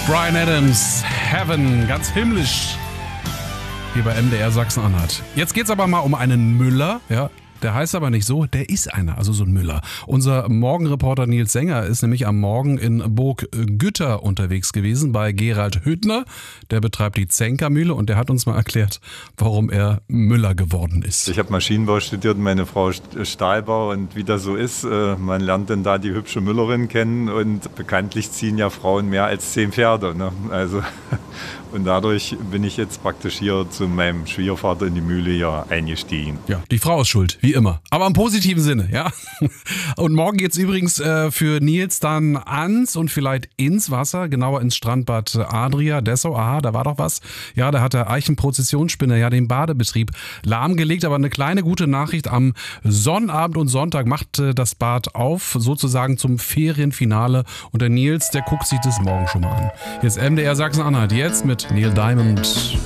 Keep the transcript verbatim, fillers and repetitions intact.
Bryan Adams, Heaven, ganz himmlisch. Hier bei M D R Sachsen-Anhalt. Jetzt geht's aber mal um einen Müller, ja. Der heißt aber nicht so, der ist einer, also so ein Müller. Unser Morgenreporter Nils Sänger ist nämlich am Morgen in Burg Gütter unterwegs gewesen bei Gerald Hüttner. Der betreibt die Zenker-Mühle und der hat uns mal erklärt, warum er Müller geworden ist. Ich habe Maschinenbau studiert, meine Frau Stahlbau, und wie das so ist, man lernt dann da die hübsche Müllerin kennen und bekanntlich ziehen ja Frauen mehr als zehn Pferde. Ne? Also, und dadurch bin ich jetzt praktisch hier zu meinem Schwiegervater in die Mühle hier eingestiegen. Ja, die Frau ist schuld, wie immer. Aber im positiven Sinne, ja. Und morgen geht's übrigens äh, für Nils dann ans und vielleicht ins Wasser, genauer ins Strandbad Adria, Dessau. Aha, da war doch was. Ja, da hat der Eichenprozessionsspinner ja den Badebetrieb lahmgelegt. Aber eine kleine gute Nachricht: Am Sonnabend und Sonntag macht äh, das Bad auf, sozusagen zum Ferienfinale. Und der Nils, der guckt sich das morgen schon mal an. Jetzt M D R Sachsen-Anhalt, jetzt mit Neil Diamond.